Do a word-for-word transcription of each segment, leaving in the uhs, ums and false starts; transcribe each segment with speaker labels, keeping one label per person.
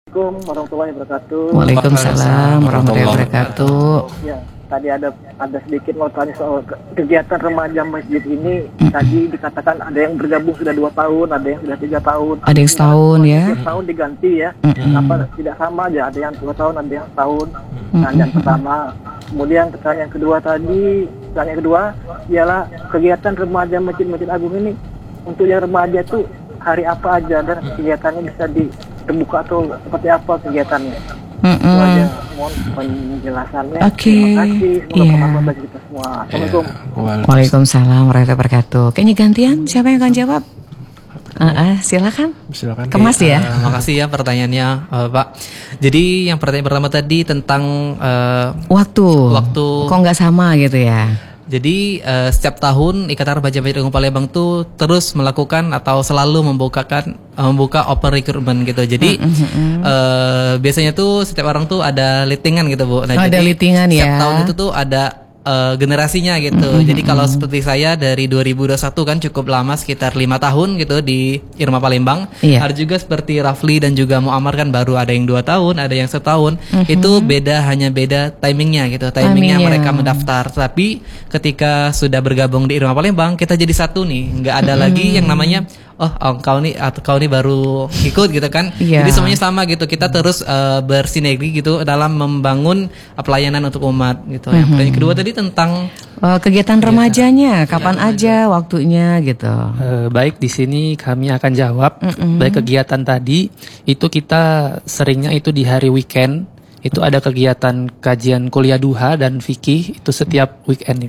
Speaker 1: Assalamualaikum warahmatullahi wabarakatuh.
Speaker 2: Waalaikumsalam warahmatullahi wabarakatuh.
Speaker 1: Ya, tadi ada ada sedikit mau tanya soal ke- kegiatan remaja masjid ini. Tadi dikatakan ada yang bergabung sudah dua tahun, ada yang sudah tiga tahun.
Speaker 2: Ada yang setahun ya.
Speaker 1: Setiap tahun diganti ya.
Speaker 2: Mm-mm.
Speaker 1: Kenapa tidak sama aja? Ada yang dua tahun, ada yang setahun. Pertanyaan pertama. Kemudian pertanyaan kedua tadi, pertanyaan kedua ialah kegiatan remaja Masjid-Masjid Agung ini untuk yang remaja itu hari apa aja dan kegiatannya bisa di terbuka atau seperti apa kegiatannya? Itu aja mohon penjelasannya.
Speaker 2: Oke.
Speaker 1: Terima kasih. Semoga
Speaker 2: Iya.
Speaker 1: bermanfaat bagi kita semua. Assalamualaikum.
Speaker 2: Waalaikumsalam warahmatullahi wabarakatuh. Kayaknya gantian, siapa yang akan jawab? Ah, ah, silakan.
Speaker 3: Silakan.
Speaker 2: Kemas ya.
Speaker 4: Eh, makasih ya pertanyaannya, eh, Pak. Jadi yang pertanyaan pertama tadi tentang eh,
Speaker 2: Waktu.
Speaker 4: Waktu.
Speaker 2: Kok nggak sama gitu ya?
Speaker 4: jadi eh, setiap tahun Ikatan Remaja Masjid Agung Palembang tuh terus melakukan atau selalu membukakan eh, membuka open recruitment gitu. Jadi eh, biasanya tuh setiap orang tuh ada litingan gitu, Bu. Nah,
Speaker 2: Oh, ada
Speaker 4: jadi
Speaker 2: litingan
Speaker 4: setiap
Speaker 2: ya.
Speaker 4: tahun itu tuh ada eh, generasinya gitu. Jadi kalau seperti saya dari dua ribu dua puluh satu kan cukup lama, sekitar lima tahun gitu di Irma Palembang.
Speaker 2: Iya.
Speaker 4: Ada juga seperti Rafli dan juga Muammar kan baru ada yang dua tahun, ada yang setahun. Itu beda, hanya beda timingnya gitu. Timingnya
Speaker 2: Timingnya.
Speaker 4: mereka mendaftar. Tapi ketika sudah bergabung di Irma Palembang, kita jadi satu nih. Nggak ada lagi yang namanya oh, oh kau nih atau kau nih baru ikut gitu kan.
Speaker 2: Iya.
Speaker 4: Jadi semuanya sama gitu. Kita terus eh, bersinergi gitu dalam membangun eh, pelayanan untuk umat gitu. Yang pertanyaan kedua tadi tentang
Speaker 2: Oh, kegiatan remajanya, kapan aja waktunya gitu.
Speaker 3: Eh, baik, di sini kami akan jawab. Baik, kegiatan tadi itu kita seringnya itu di hari weekend. Itu ada kegiatan kajian kuliah duha dan fikih itu setiap weekend.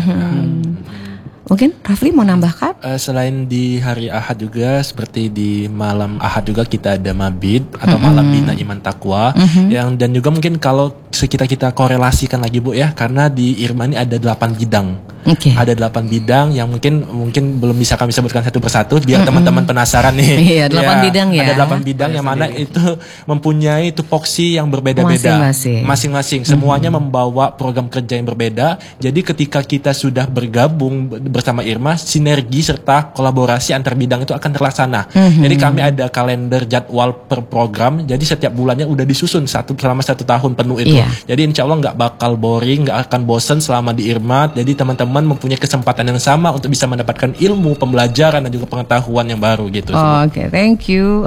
Speaker 2: Mhm. Mungkin Rafli mau nambahkan?
Speaker 5: Eh, selain di hari Ahad juga, seperti di malam Ahad juga kita ada mabid atau malam bina iman takwa, yang dan juga mungkin kalau kita kita korelasikan lagi Bu ya, karena di Irma ini ada delapan bidang.
Speaker 2: Oke.
Speaker 5: Ada delapan bidang yang mungkin mungkin belum bisa kami sebutkan satu persatu biar teman-teman penasaran nih.
Speaker 2: Iya, delapan bidang ya.
Speaker 5: Ada delapan bidang yang mana itu mempunyai tupoksi yang berbeda-beda.
Speaker 2: Masing-masing.
Speaker 5: Masing-masing. Semuanya membawa program kerja yang berbeda. Jadi ketika kita sudah bergabung bersama Irma, sinergi serta kolaborasi antar bidang itu akan terlaksana. Jadi kami ada kalender jadwal per program. Jadi setiap bulannya udah disusun satu selama satu tahun penuh itu.
Speaker 2: Iya.
Speaker 5: Jadi insya Allah nggak bakal boring, nggak akan bosen selama di Irma. Jadi teman-teman mempunyai kesempatan yang sama untuk bisa mendapatkan ilmu, pembelajaran dan juga pengetahuan yang baru gitu.
Speaker 2: Oke, thank you.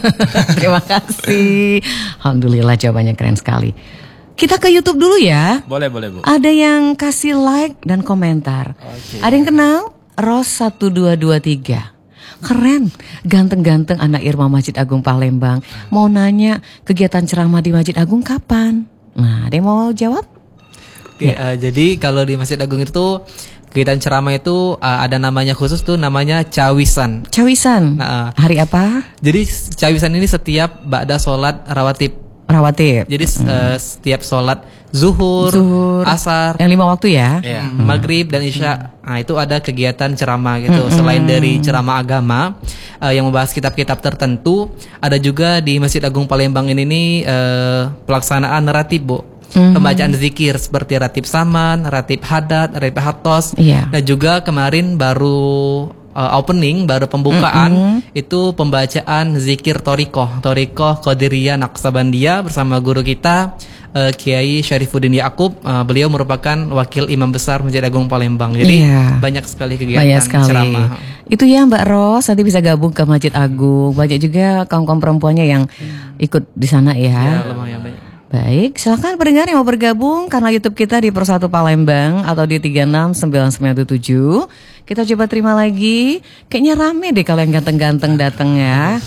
Speaker 2: Terima kasih. Alhamdulillah jawabannya keren sekali. Kita ke YouTube dulu ya.
Speaker 5: Boleh, boleh Bu.
Speaker 2: Ada yang kasih like dan komentar. Ada yang kenal? Ros satu dua dua tiga. Keren, ganteng-ganteng anak Irma Masjid Agung Palembang. Mau nanya kegiatan ceramah di Masjid Agung kapan? Nah, ada yang mau jawab?
Speaker 4: Oke, eh, jadi kalau di Masjid Agung itu kegiatan ceramah itu eh, ada namanya khusus tuh, namanya cawisan.
Speaker 2: Cawisan.
Speaker 4: Nah,
Speaker 2: Hari apa?
Speaker 4: Jadi cawisan ini setiap ba'da sholat rawatib.
Speaker 2: Rawatib.
Speaker 4: Jadi eh, setiap sholat zuhur,
Speaker 2: Zuhur.
Speaker 4: asar,
Speaker 2: Yang lima waktu ya?
Speaker 4: ya, maghrib dan isya. Nah itu ada kegiatan ceramah gitu. Selain dari ceramah agama eh, yang membahas kitab-kitab tertentu, ada juga di Masjid Agung Palembang ini nih eh, pelaksanaan ratib, Bu. Pembacaan zikir seperti ratib saman, ratib hadat, ratib hatos.
Speaker 2: Iya.
Speaker 4: Dan juga kemarin baru uh, opening, baru pembukaan itu pembacaan zikir torikoh, torikoh Qadiriyah Naqsabandia bersama guru kita uh, Kiai Syarifuddin Yaqub. Uh, beliau merupakan wakil imam besar Masjid Agung Palembang. Jadi
Speaker 2: Iya.
Speaker 4: banyak sekali kegiatan
Speaker 2: Banyak sekali.
Speaker 4: ceramah.
Speaker 2: Itu ya Mbak Ros, nanti bisa gabung ke Masjid Agung. Banyak juga kaum-kaum perempuannya yang ikut di sana
Speaker 4: Ya,
Speaker 2: ya.
Speaker 4: lumayan banyak.
Speaker 2: Baik, silakan pendengar yang mau bergabung kanal YouTube kita di Persatu Palembang atau di tiga enam sembilan sembilan tujuh. Kita coba terima lagi. Kayaknya rame deh kalau yang ganteng-ganteng datang ya.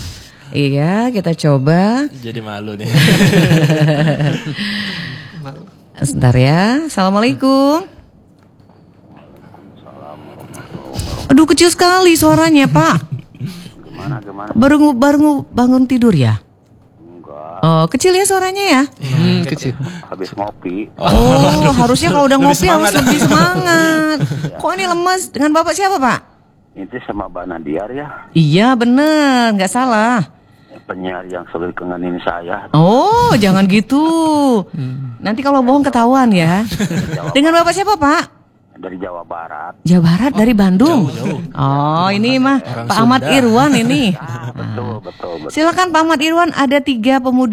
Speaker 2: Iya, kita coba.
Speaker 5: Jadi malu nih.
Speaker 2: Sebentar ya. Assalamualaikum. Aduh, kecil sekali suaranya, Pak.
Speaker 6: Gimana gimana?
Speaker 2: Baru baru bangun tidur ya?
Speaker 6: Enggak,
Speaker 2: Oh, kecil ya suaranya ya?
Speaker 3: Hmm, kecil.
Speaker 6: habis ngopi.
Speaker 2: Oh, harusnya kalau udah ngopi harus lebih semangat. Kok ini lemas? Dengan Bapak siapa, Pak?
Speaker 6: Itu sama Mbak Nadiar ya,
Speaker 2: Iya, bener, nggak salah.
Speaker 6: penyiar yang selalu kengenin saya.
Speaker 2: Oh, jangan gitu. Nanti kalau bohong ketahuan ya. Dengan Bapak siapa, Pak?
Speaker 6: Dari Jawa Barat.
Speaker 2: Jawa Barat dari Bandung. Oh, ini mah Pak Ahmad Irwan ini.
Speaker 6: Betul, betul, betul.
Speaker 2: Silakan Pak Ahmad Irwan, ada tiga pemuda